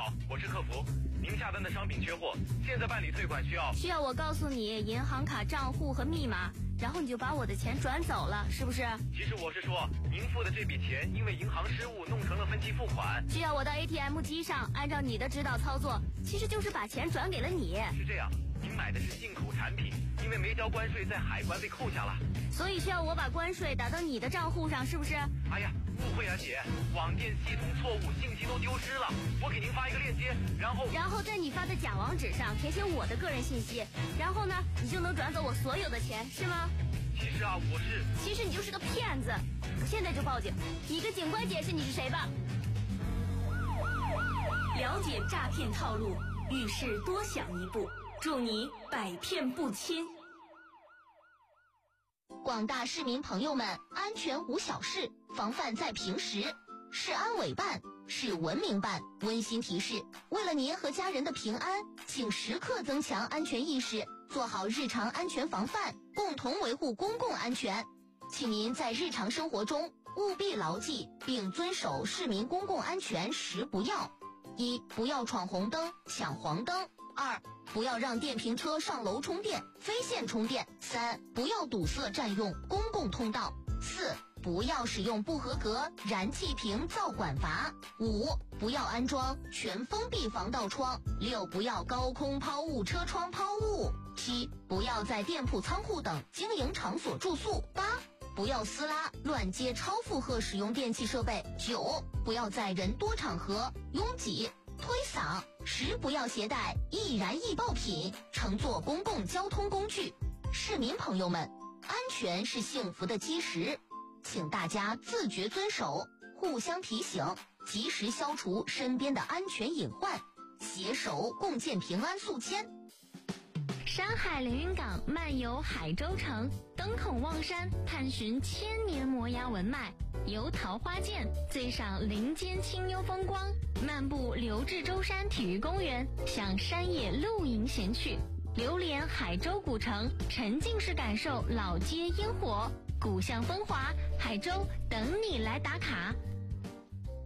好，我是客服，您下单的商品缺货，现在办理退款需要我告诉你银行卡账户和密码，然后你就把我的钱转走了，是不是？ 其实我是说，您付的这笔钱因为银行失误弄成了分期付款， 需要我到 ATM 机上按照你的指导操作，其实就是把钱转给了你。 是这样，您买的是进口产品，因为没交关税在海关被扣下了， 所以需要我把关税打到你的账户上，是不是？ 哎呀，误会啊姐，网店系统错误，信息都丢失了，我给您发一个链接，然后在你发的假网址上填写我的个人信息，然后呢，你就能转走我所有的钱，是吗？ 其实你就是个骗子，我现在就报警，你跟警官解释你是谁吧。 了解诈骗套路，遇事多想一步，祝你百骗不侵。 广大市民朋友们，安全无小事，防范在平时。市安委办、市文明办温馨提示：为了您和家人的平安，请时刻增强安全意识，做好日常安全防范，共同维护公共安全。请您在日常生活中务必牢记并遵守市民公共安全10不要：一、不要闯红灯、抢黄灯；二、不要让电瓶车上楼充电、非线充电；三、不要堵塞占用公共通道；四、不要使用不合格燃气瓶造管阀；五、不要安装全封闭防盗窗；六、不要高空抛物车窗抛物；七、不要在店铺仓库等经营场所住宿；八、不要撕拉乱接超负荷使用电器设备；九、不要在人多场合拥挤推搡；十、不要携带易燃易爆品乘坐公共交通工具。市民朋友们，安全是幸福的基石，请大家自觉遵守，互相提醒，及时消除身边的安全隐患，携手共建平安宿迁。 山海凌云港漫游海州城，登孔望山探寻千年摩崖文脉，游桃花涧醉赏林间清幽风光，漫步刘志洲山体育公园，享山野露营闲趣，流连海州古城，沉浸式感受老街烟火，古巷风华，海州等你来打卡。